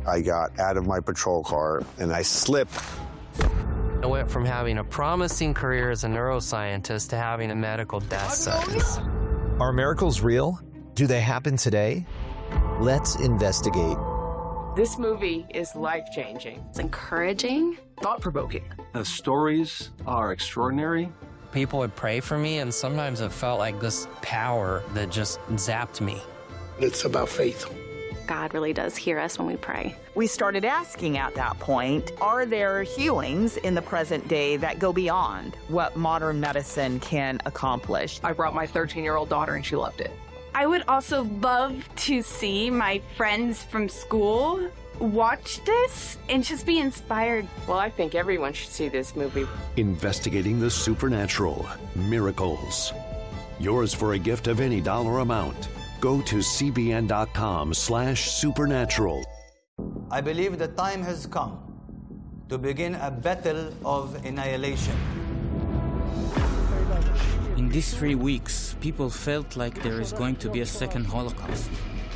I got out of my patrol car and I slipped. I went from having a promising career as a neuroscientist to having a medical death sentence. Are miracles real? Do they happen today? Let's investigate. This movie is life-changing. It's encouraging. Thought-provoking. The stories are extraordinary. People would pray for me, and sometimes it felt like this power that just zapped me. It's about faith. God really does hear us when we pray. We started asking at that point, are there healings in the present day that go beyond what modern medicine can accomplish? I brought my 13-year-old daughter, and she loved it. I would also love to see my friends from school watch this and just be inspired. Well, I think everyone should see this movie. Investigating the supernatural, miracles. Yours for a gift of any dollar amount. Go to cbn.com/supernatural. I believe the time has come to begin a battle of annihilation. In these 3 weeks, people felt like there is going to be a second Holocaust.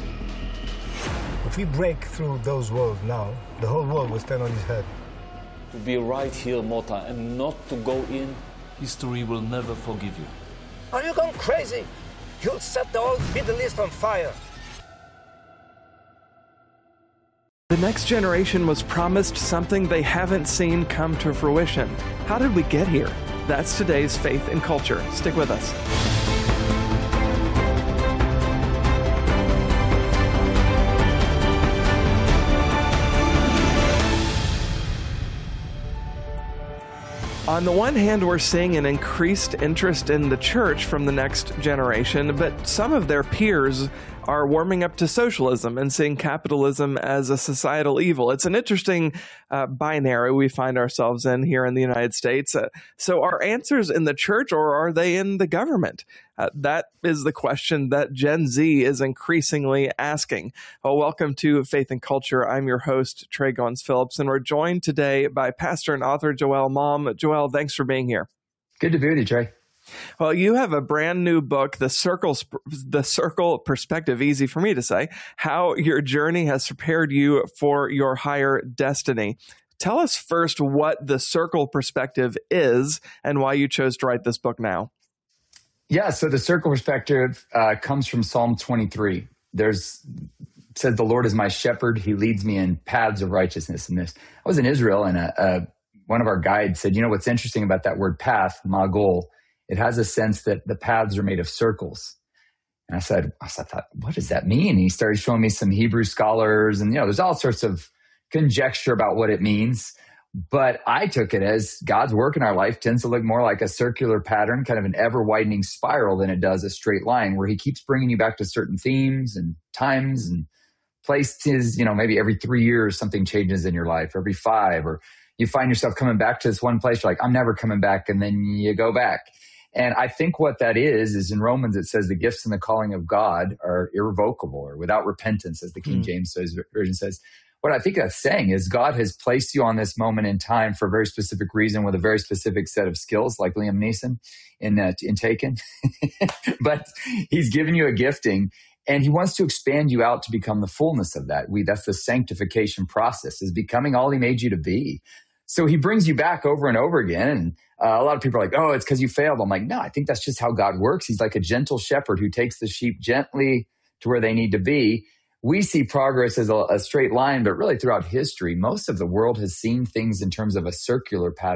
If we break through those walls now, the whole world will stand on its head. To be right here, Mota, and not to go in, history will never forgive you. Are you going crazy? You'll set the whole Middle East on fire. The next generation was promised something they haven't seen come to fruition. How did we get here? That's today's Faith and Culture. Stick with us. On the one hand, we're seeing an increased interest in the church from the next generation, but some of their peers are warming up to socialism and seeing capitalism as a societal evil. It's an interesting binary we find ourselves in here in the United States. So are answers in the church or are they in the government? That is the question that Gen Z is increasingly asking. Well, welcome to Faith and Culture. I'm your host, Trey Goins-Phillips, and we're joined today by pastor and author Joel Malm. Joel, thanks for being here. Good to be with you, Trey. Well, you have a brand new book, The Circle Perspective, easy for me to say, how your journey has prepared you for your higher destiny. Tell us first what The Circle Perspective is and why you chose to write this book now. Yeah, so The Circle Perspective comes from Psalm 23. It says, the Lord is my shepherd. He leads me in paths of righteousness. And this, I was in Israel and one of our guides said, you know, what's interesting about that word path, magol, it has a sense that the paths are made of circles. And I thought, what does that mean? And he started showing me some Hebrew scholars and, you know, there's all sorts of conjecture about what it means. But I took it as God's work in our life tends to look more like a circular pattern, kind of an ever-widening spiral than it does a straight line where he keeps bringing you back to certain themes and times and places. You know, maybe every 3 years something changes in your life, every 5, or you find yourself coming back to this one place. You're like, I'm never coming back. And then you go back. And I think what that is in Romans, it says the gifts and the calling of God are irrevocable or without repentance, as the King James Version says. What I think that's saying is God has placed you on this moment in time for a very specific reason with a very specific set of skills, like Liam Neeson in Taken. But he's given you a gifting and he wants to expand you out to become the fullness of that. That's the sanctification process, is becoming all he made you to be. So he brings you back over and over again. And a lot of people are like, oh, it's because you failed. I'm like, no, I think that's just how God works. He's like a gentle shepherd who takes the sheep gently to where they need to be. We see progress as a straight line, but really throughout history, most of the world has seen things in terms of a circular pattern.